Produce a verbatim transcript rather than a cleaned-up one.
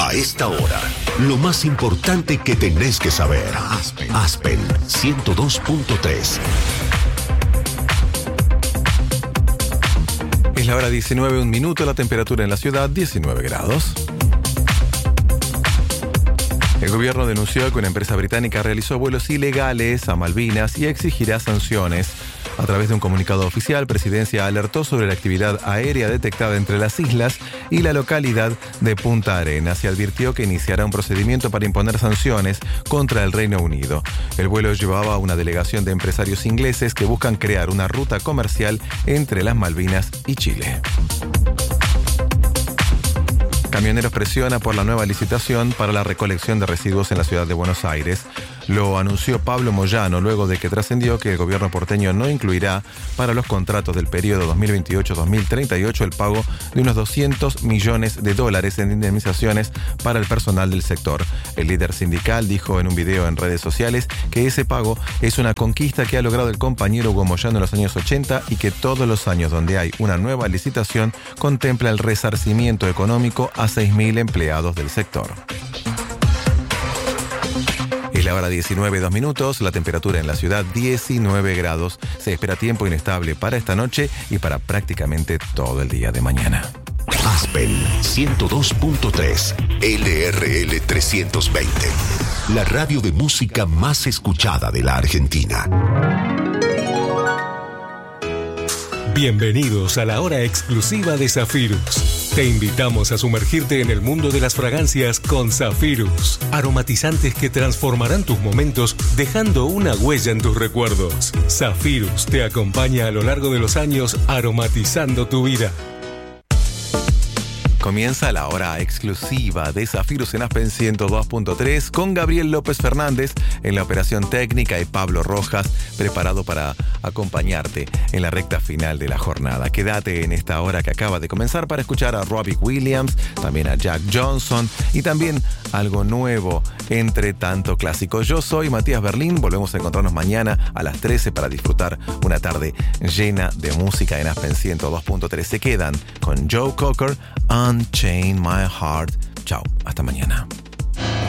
A esta hora, lo más importante que tenés que saber. Aspen, Aspen ciento dos punto tres. Es la hora diecinueve, un minuto, la temperatura en la ciudad diecinueve grados. El gobierno denunció que una empresa británica realizó vuelos ilegales a Malvinas y exigirá sanciones. A través de un comunicado oficial, Presidencia alertó sobre la actividad aérea detectada entre las islas y la localidad de Punta Arenas y advirtió que iniciará un procedimiento para imponer sanciones contra el Reino Unido. El vuelo llevaba a una delegación de empresarios ingleses que buscan crear una ruta comercial entre las Malvinas y Chile. Camioneros presiona por la nueva licitación para la recolección de residuos en la ciudad de Buenos Aires. Lo anunció Pablo Moyano luego de que trascendió que el gobierno porteño no incluirá para los contratos del periodo dos mil veintiocho a dos mil treinta y ocho el pago de unos doscientos millones de dólares en indemnizaciones para el personal del sector. El líder sindical dijo en un video en redes sociales que ese pago es una conquista que ha logrado el compañero Hugo Moyano en los años ochenta y que todos los años donde hay una nueva licitación contempla el resarcimiento económico a seis mil empleados del sector. Es la hora diecinueve, dos minutos, la temperatura en la ciudad diecinueve grados. Se espera tiempo inestable para esta noche y para prácticamente todo el día de mañana. Aspen ciento dos punto tres, L R L trescientos veinte, la radio de música más escuchada de la Argentina. Bienvenidos a la hora exclusiva de Zafirus. Te invitamos a sumergirte en el mundo de las fragancias con Zafirus. Aromatizantes que transformarán tus momentos dejando una huella en tus recuerdos. Zafirus te acompaña a lo largo de los años aromatizando tu vida. Comienza la hora exclusiva de Zafirus en Aspen ciento dos punto tres con Gabriel López Fernández en la operación técnica y Pablo Rojas preparado para acompañarte en la recta final de la jornada. Quédate en esta hora que acaba de comenzar para escuchar a Robbie Williams, también a Jack Johnson y también algo nuevo entre tanto clásico. Yo soy Matías Berlín, volvemos a encontrarnos mañana a las trece para disfrutar una tarde llena de música en Aspen ciento dos punto tres. Se quedan con Joe Cocker, Unchain My Heart. Chao, hasta mañana.